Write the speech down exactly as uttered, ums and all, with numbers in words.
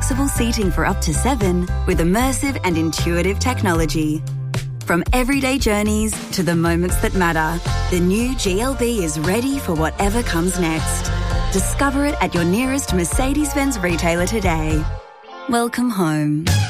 flexible seating for up to seven with immersive and intuitive technology. From everyday journeys to the moments that matter, the new G L B is ready for whatever comes next. Discover it at your nearest Mercedes-Benz retailer today. Welcome home.